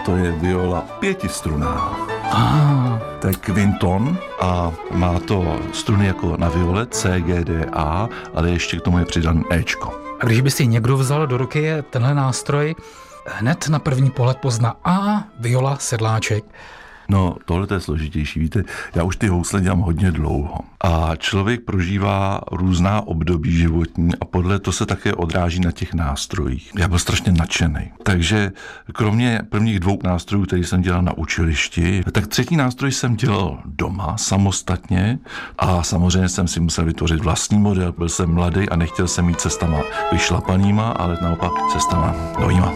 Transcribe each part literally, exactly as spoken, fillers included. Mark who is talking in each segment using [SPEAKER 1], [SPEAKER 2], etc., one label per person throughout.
[SPEAKER 1] to je viola pětistrunná.
[SPEAKER 2] Ah.
[SPEAKER 1] To je quinton a má to struny jako na viole C, G, D, A, ale ještě k tomu je přidan Ečko.
[SPEAKER 2] A když by si někdo vzal do ruky tenhle nástroj, hned na první pohled pozná a viola sedláček.
[SPEAKER 1] No, tohle je složitější. Víte, já už ty housle dělám hodně dlouho. A člověk prožívá různá období životní a podle to se také odráží na těch nástrojích. Já byl strašně nadšený. Takže kromě prvních dvou nástrojů, který jsem dělal na učilišti, tak třetí nástroj jsem dělal doma, samostatně a samozřejmě jsem si musel vytvořit vlastní model. Byl jsem mladý a nechtěl jsem jít cestama vyšlapanýma, ale naopak cestama novýma.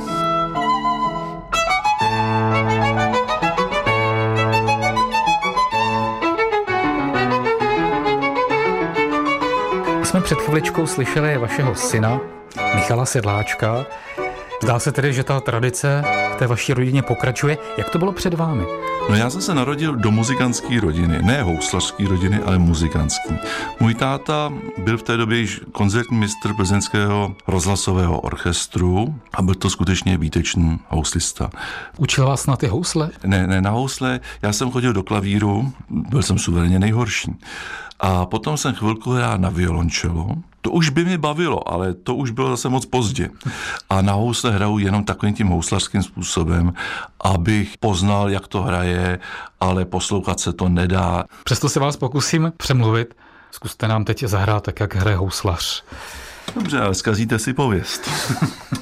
[SPEAKER 2] Jsme před chviličkou slyšeli vašeho syna, Michala Sedláčka. Zdá se tedy, že ta tradice v té vaší rodině pokračuje. Jak to bylo před vámi?
[SPEAKER 1] No já jsem se narodil do muzikantské rodiny, ne houslařské rodiny, ale muzikantské. Můj táta byl v té době již koncertní mistr plzeňského rozhlasového orchestru a byl to skutečně výtečný houslista.
[SPEAKER 2] Učil vás na ty housle?
[SPEAKER 1] Ne, ne na housle, já jsem chodil do klavíru, byl jsem suverénně nejhorší. A potom jsem chvilku hrál na violončelo. To už by mě bavilo, ale to už bylo zase moc pozdě. A na housle hraju jenom takovým tím houslařským způsobem, abych poznal, jak to hraje, ale poslouchat se to nedá.
[SPEAKER 2] Přesto se vás pokusím přemluvit. Zkuste nám teď zahrát tak, jak hraje houslař.
[SPEAKER 1] Dobře, ale zkazíte si pověst.